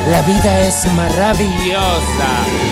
La vida es maravillosa.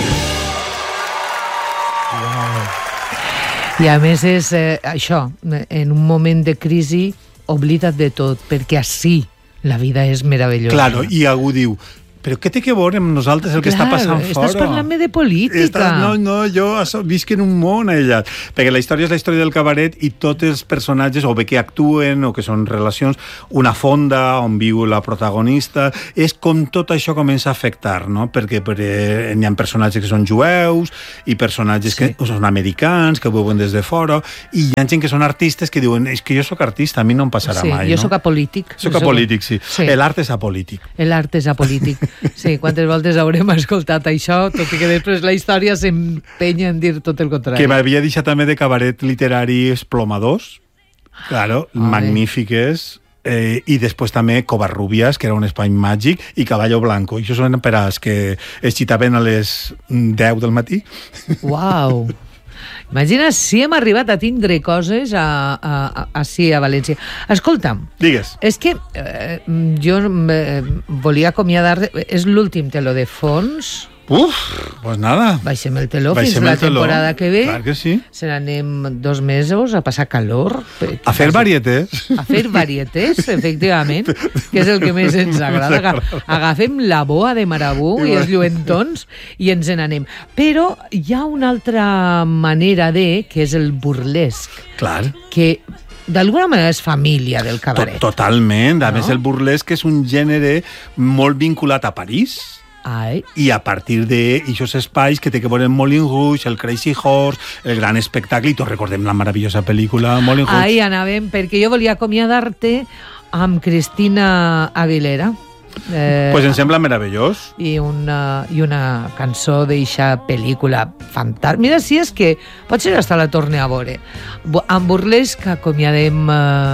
I a més és això, en un moment de crisi oblida't de tot, perquè així la vida és meravellosa. Claro, i algú diu, però què té que veure amb nosaltres el que està passant fora? Estàs parlant-me de política. No, jo visc en un món aïllat. Perquè la història és la història del cabaret i tots els personatges, o bé que actuen o que són relacions, una fonda on viu la protagonista, és com tot això comença a afectar, no? Perquè hi ha personatges que són jueus i personatges que són americans, que ho veuen des de fora, i hi ha gent que són artistes que diuen, és que jo sóc artista, a mi no em passarà mai. Jo sóc apolític. Soc apolític, sí. L'art és apolític. L'art és apolític. Sí, quantes voltes haurem escoltat això, tot i que després la història s'empenya en dir tot el contrari. Que m'havia deixat també de cabaret literari Plomadors, claro, magnífiques, i després també Covarrubias, que era un espai màgic, i Caballo Blanco. I això són per als que es xitaven a les 10 del matí. Uau! Imagina si hem arribat a tindre coses així a València. Escolta'm, digues. És que jo volia acomiadar... És l'últim teló de fons. Pues nada. Baixem el teló fins la temporada que ve. Clar que sí. Se n'anem 2 mesos a passar calor. A fer varietés. A fer varietés, efectivament, que és el que més ens agrada. Agafem la boa de Marabú i els lluentons i ens n'anem. Però hi ha una altra manera que és el burlesc. Clar. Que d'alguna manera és família del cabaret. Totalment. A més, el burlesc és un gènere molt vinculat a París. I a partir d'aixòs espais que té que veure Moulin Rouge, el Crazy Horse, el gran espectacle, i tots recordem la meravellosa pel·lícula Moulin Rouge. Ahí anàvem, perquè jo volia acomiadar-te amb Cristina Aguilera. Pues em sembla meravellós. I una cançó d'eixa pel·lícula fantàstica. Mira, si és que potser hasta la torne a veure. Amb burlesc acomiadem,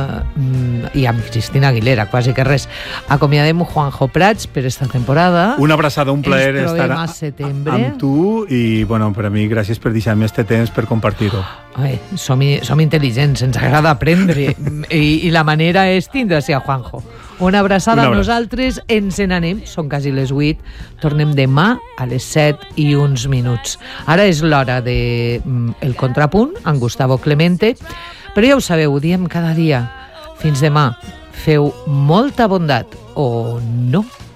i amb Cristina Aguilera, quasi que res, acomiadem Juanjo Prats per esta temporada. Una abraçada, un plaer estar amb tu, i bueno, per a mi, gràcies per deixar-me este temps per compartir-ho. Som intel·ligents, ens agrada aprendre, i la manera és tindre-s'hi a Juanjo. Una abraçada. Nosaltres ens n'anem, són quasi les 8, tornem demà a les 7:01. Ara és l'hora de El Contrapunt, amb Gustavo Clemente, però ja ho sabeu, ho diem cada dia. Fins demà, feu molta bondat, o no.